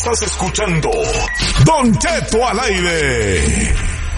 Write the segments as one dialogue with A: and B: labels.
A: Estás escuchando Don Cheto al aire.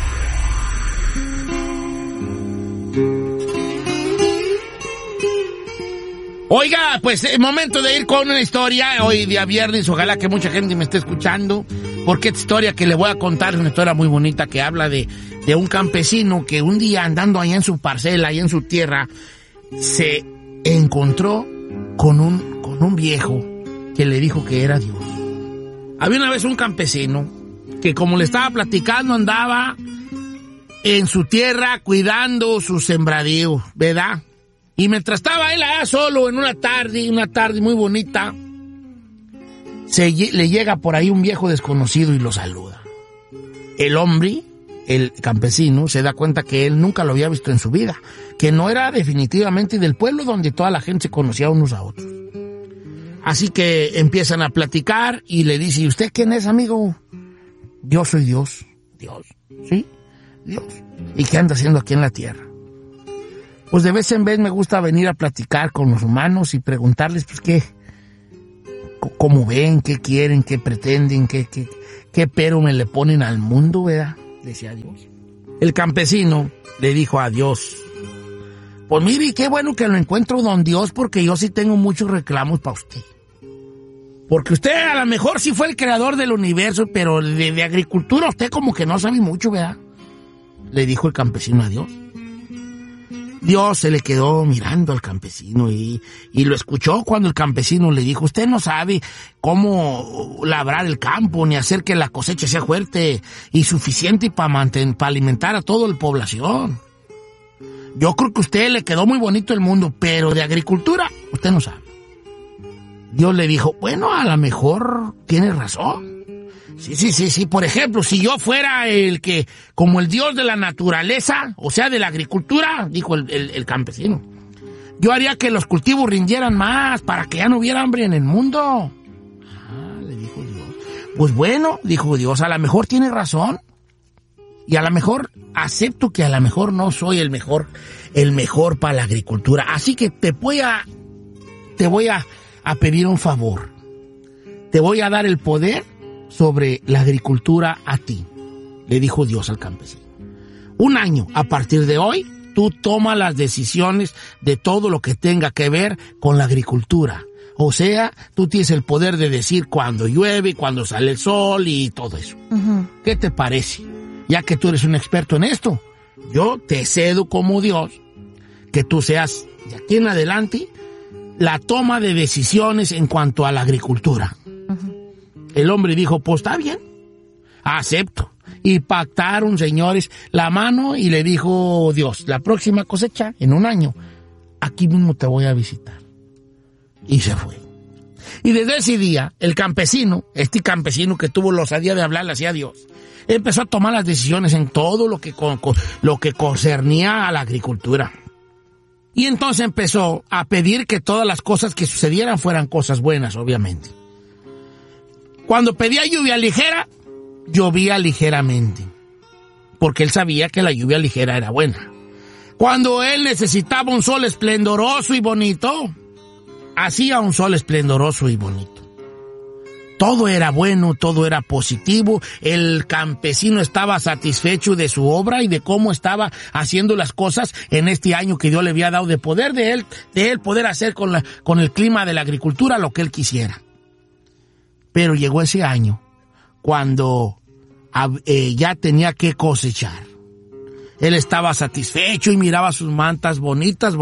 B: Oiga, pues es momento de ir con una historia. Hoy día viernes, ojalá que mucha gente me esté escuchando, porque esta historia que le voy a contar es una historia muy bonita que habla de un campesino que un día andando allá en su parcela, allá en su tierra, se encontró con un viejo que le dijo que era Dios. Había una vez un campesino que, como le estaba platicando, andaba en su tierra cuidando sus sembradíos, ¿verdad? Y mientras estaba él allá solo en una tarde muy bonita, le llega por ahí un viejo desconocido y lo saluda. El hombre, el campesino, se da cuenta que él nunca lo había visto en su vida, que no era definitivamente del pueblo donde toda la gente se conocía unos a otros. Así que empiezan a platicar y le dice: ¿y usted quién es, amigo? Yo soy Dios. Dios, ¿sí? Dios. ¿Y qué anda haciendo aquí en la tierra? Pues de vez en vez me gusta venir a platicar con los humanos y preguntarles, pues, cómo ven, qué quieren, qué pretenden, qué pero me le ponen al mundo, ¿verdad? Decía Dios. El campesino le dijo a Dios: pues mire, qué bueno que lo encuentro, don Dios, porque yo sí tengo muchos reclamos para usted. Porque usted a lo mejor sí fue el creador del universo, pero de agricultura usted como que no sabe mucho, ¿verdad? Le dijo el campesino a Dios. Dios se le quedó mirando al campesino y lo escuchó cuando el campesino le dijo: usted no sabe cómo labrar el campo ni hacer que la cosecha sea fuerte y suficiente para alimentar a toda la población. Yo creo que a usted le quedó muy bonito el mundo, pero de agricultura usted no sabe. Dios le dijo: bueno, a lo mejor tiene razón. Sí. Por ejemplo, si yo fuera como el Dios de la naturaleza, o sea, de la agricultura, dijo el campesino, yo haría que los cultivos rindieran más para que ya no hubiera hambre en el mundo. Le dijo Dios. Pues bueno, dijo Dios, a lo mejor tiene razón. Y a lo mejor acepto que a lo mejor no soy el mejor para la agricultura. Así que te voy a pedir un favor. Te voy a dar el poder sobre la agricultura a ti, le dijo Dios al campesino. Un año, a partir de hoy, tú tomas las decisiones de todo lo que tenga que ver con la agricultura. O sea, tú tienes el poder de decir cuándo llueve, cuándo sale el sol y todo eso. Uh-huh. ¿Qué te parece? Ya que tú eres un experto en esto, yo te cedo como Dios que tú seas, de aquí en adelante, la toma de decisiones en cuanto a la agricultura. El hombre dijo: pues está bien, acepto. Y pactaron, señores, la mano y le dijo Dios: la próxima cosecha, en un año, aquí mismo te voy a visitar. Y se fue. Y desde ese día, el campesino, este campesino que tuvo la osadía de hablarle así a Dios, empezó a tomar las decisiones en todo lo que concernía a la agricultura. Y entonces empezó a pedir que todas las cosas que sucedieran fueran cosas buenas, obviamente. Cuando pedía lluvia ligera, llovía ligeramente, porque él sabía que la lluvia ligera era buena. Cuando él necesitaba un sol esplendoroso y bonito, hacía un sol esplendoroso y bonito. Todo era bueno, todo era positivo. El campesino estaba satisfecho de su obra y de cómo estaba haciendo las cosas en este año que Dios le había dado de poder de él poder hacer con el clima de la agricultura lo que él quisiera. Pero llegó ese año cuando ya tenía que cosechar. Él estaba satisfecho y miraba sus mantas bonitas.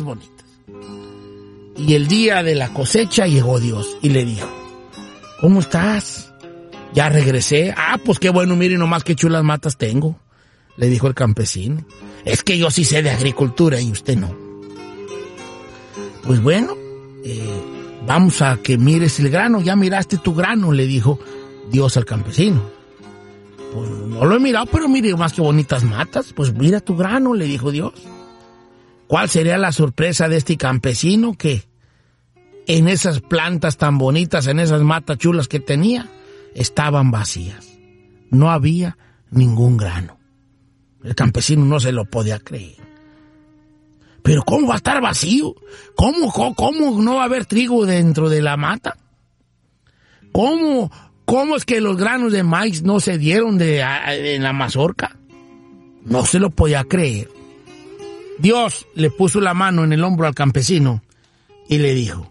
B: Y el día de la cosecha llegó Dios y le dijo: ¿cómo estás? Ya regresé. Pues qué bueno, mire nomás qué chulas matas tengo, le dijo el campesino. Es que yo sí sé de agricultura y usted no. Pues bueno, vamos a que mires el grano. ¿Ya miraste tu grano?, le dijo Dios al campesino. Pues no lo he mirado, pero mire más que bonitas matas. Pues mira tu grano, le dijo Dios. ¿Cuál sería la sorpresa de este campesino? Que en esas plantas tan bonitas, en esas matas chulas que tenía, estaban vacías. No había ningún grano. El campesino no se lo podía creer. ¿Pero cómo va a estar vacío? ¿Cómo no va a haber trigo dentro de la mata? ¿Cómo ¿Cómo es que los granos de maíz no se dieron en la mazorca? No se lo podía creer. Dios le puso la mano en el hombro al campesino y le dijo: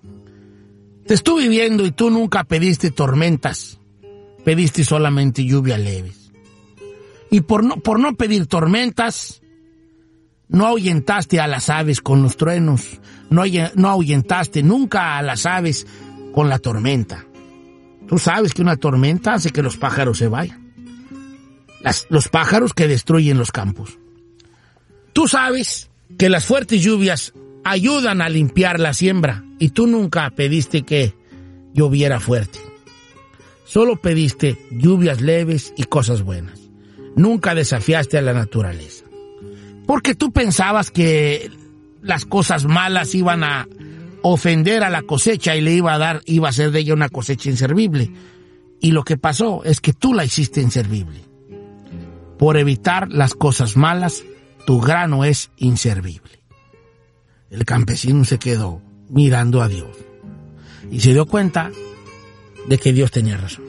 B: te estuve viendo y tú nunca pediste tormentas, pediste solamente lluvias leves. Y por no pedir tormentas, no ahuyentaste a las aves con los truenos, no ahuyentaste nunca a las aves con la tormenta. Tú sabes que una tormenta hace que los pájaros se vayan. Los pájaros que destruyen los campos. Tú sabes que las fuertes lluvias ayudan a limpiar la siembra y tú nunca pediste que lloviera fuerte. Solo pediste lluvias leves y cosas buenas. Nunca desafiaste a la naturaleza. Porque tú pensabas que las cosas malas iban a ofender a la cosecha y iba a hacer de ella una cosecha inservible. Y lo que pasó es que tú la hiciste inservible. Por evitar las cosas malas, tu grano es inservible. El campesino se quedó mirando a Dios y se dio cuenta de que Dios tenía razón.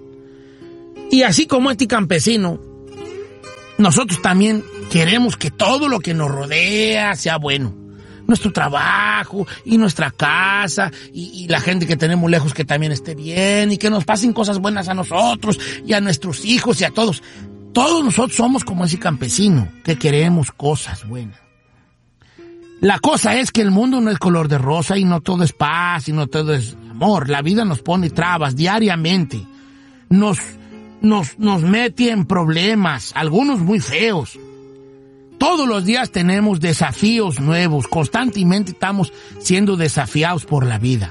B: Y así como este campesino, nosotros también queremos que todo lo que nos rodea sea bueno. Nuestro trabajo y nuestra casa y la gente que tenemos lejos que también esté bien y que nos pasen cosas buenas a nosotros y a nuestros hijos y a todos. Todos nosotros somos como ese campesino que queremos cosas buenas. La cosa es que el mundo no es color de rosa y no todo es paz y no todo es amor. La vida nos pone trabas diariamente. Nos mete en problemas, algunos muy feos. Todos los días tenemos desafíos nuevos. Constantemente estamos siendo desafiados por la vida.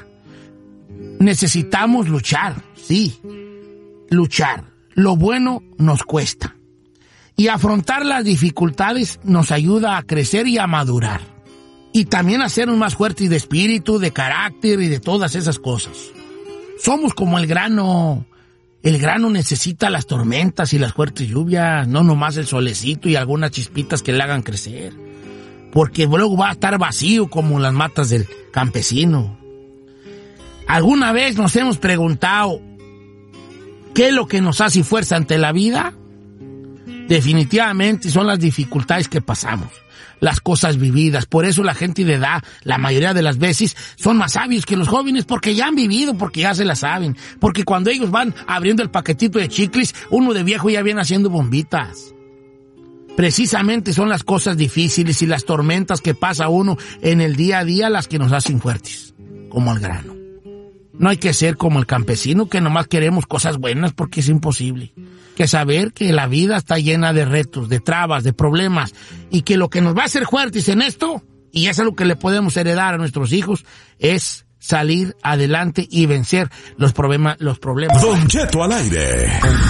B: Necesitamos luchar, sí, luchar. Lo bueno nos cuesta. Y afrontar las dificultades nos ayuda a crecer y a madurar. Y también a sernos más fuertes de espíritu, de carácter y de todas esas cosas. Somos como el grano. El grano necesita las tormentas y las fuertes lluvias, no nomás el solecito y algunas chispitas que le hagan crecer. Porque luego va a estar vacío como las matas del campesino. ¿Alguna vez nos hemos preguntado qué es lo que nos hace fuerza ante la vida? Definitivamente son las dificultades que pasamos, las cosas vividas. Por eso la gente de edad, la mayoría de las veces, son más sabios que los jóvenes porque ya han vivido, porque ya se la saben. Porque cuando ellos van abriendo el paquetito de chicles, uno de viejo ya viene haciendo bombitas. Precisamente son las cosas difíciles y las tormentas que pasa uno en el día a día las que nos hacen fuertes, como el grano. No hay que ser como el campesino que nomás queremos cosas buenas porque es imposible. Que saber que la vida está llena de retos, de trabas, de problemas, y que lo que nos va a hacer fuertes en esto, y eso es lo que le podemos heredar a nuestros hijos, es salir adelante y vencer los problemas.
A: Don Cheto al aire.